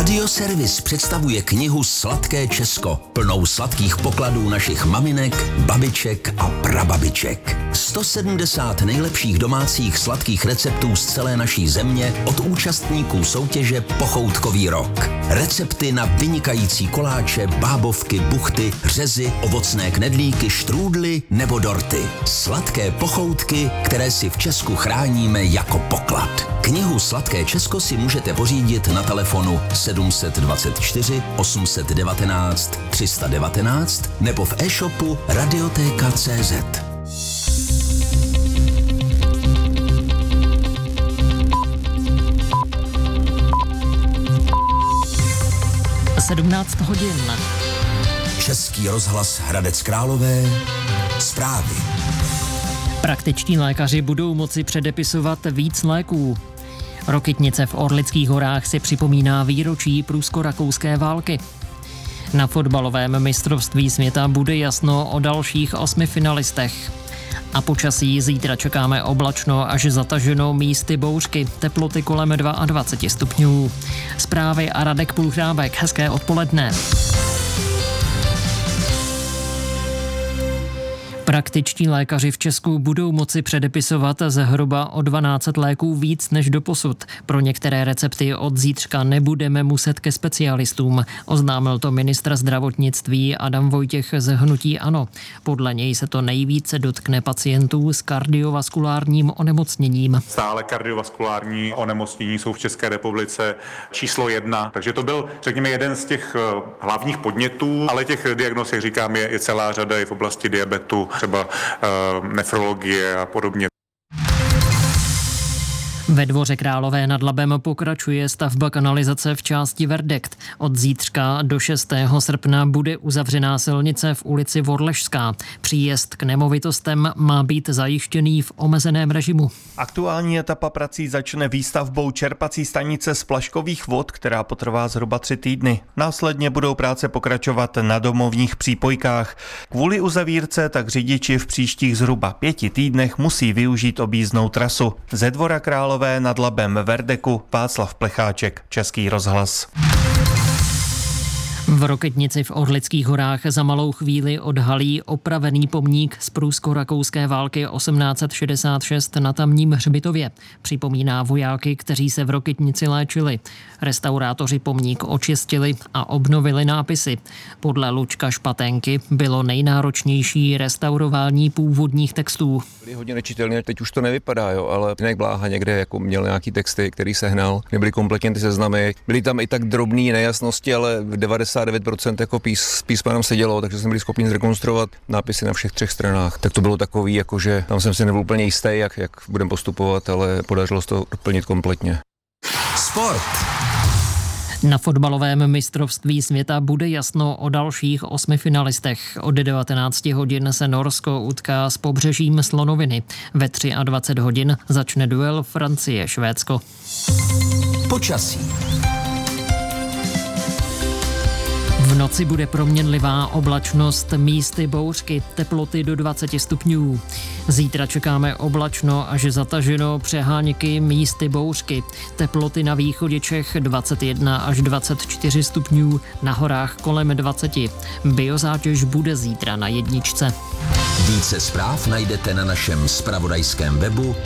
Radioservis představuje knihu Sladké Česko, plnou sladkých pokladů našich maminek, babiček a prababiček. 170 nejlepších domácích sladkých receptů z celé naší země od účastníků soutěže Pochoutkový rok. Recepty na vynikající koláče, bábovky, buchty, řezy, ovocné knedlíky, štrůdly nebo dorty. Sladké pochoutky, které si v Česku chráníme jako poklad. Knihu Sladké Česko si můžete pořídit na telefonu 724 819 319 nebo v e-shopu Radioteka.cz. Sedmnáct hodin. Český rozhlas Hradec Králové. Zprávy. Praktičtí lékaři budou moci předepisovat víc léků. Rokytnice v Orlických horách si připomíná výročí prusko-rakouské války. Na fotbalovém mistrovství světa bude jasno o dalších 8 finalistech. A počasí zítra čekáme oblačno až zataženo, místy bouřky, teploty kolem 22 stupňů. Zprávy a Radek Půlchrábek, hezké odpoledne. Praktičtí lékaři v Česku budou moci předepisovat zhruba o 12 léků víc než doposud. Pro některé recepty od zítřka nebudeme muset ke specialistům, oznámil to ministr zdravotnictví Adam Vojtěch z hnutí ANO. Podle něj se to nejvíce dotkne pacientů s kardiovaskulárním onemocněním. Stále kardiovaskulární onemocnění jsou v České republice číslo 1, takže to byl, řekněme, jeden z těch hlavních podnětů, ale těch diagnóz, jak říkám, je celá řada i v oblasti diabetu, třeba nefrologie a podobně. Ve Dvoře Králové nad Labem pokračuje stavba kanalizace v části Verdekt. Od zítřka do 6. srpna bude uzavřená silnice v ulici Vorležská. Příjezd k nemovitostem má být zajištěný v omezeném režimu. Aktuální etapa prací začne výstavbou čerpací stanice z Plaškových vod, která potrvá zhruba 3 týdny. Následně budou práce pokračovat na domovních přípojkách. Kvůli uzavírce tak řidiči v příštích zhruba 5 týdnech musí využít objízdnou trasu. Ze Dvora Králové nad Labem Verdeku, Václav Plecháček, Český rozhlas. V Rokytnici v Orlických horách za malou chvíli odhalí opravený pomník z prusko-rakouské války 1866 na tamním hřbitově. Připomíná vojáky, kteří se v Rokytnici léčili. Restaurátoři pomník očistili a obnovili nápisy. Podle Lučka Špatenky bylo nejnáročnější restaurování původních textů. Byly hodně nečitelné, teď už to nevypadá, ale Jinek Bláha někde jako měl nějaký texty, který sehnal, nebyly kompletně ty seznamy. Byly tam i tak drobné nejasnosti, ale v 99% jako písma nám sedělo, takže jsme byli schopni zrekonstruovat nápisy na všech 3 stranách. Tak to bylo takový, jakože tam jsem si nebyl úplně jistý, jak budeme postupovat, ale podařilo se to doplnit kompletně. Sport. Na fotbalovém mistrovství světa bude jasno o dalších 8 finalistech. Od 19 hodin se Norsko utká s Pobřežím Slonoviny. Ve 23 hodin začne duel Francie-Švédsko. Počasí. V noci bude proměnlivá oblačnost, místy bouřky, teploty do 20 stupňů. Zítra čekáme oblačno až zataženo, přeháňky, místy bouřky. Teploty na východě Čech 21 až 24 stupňů, na horách kolem 20. Biozátěž bude zítra na 1. Více zpráv najdete na našem zpravodajském webu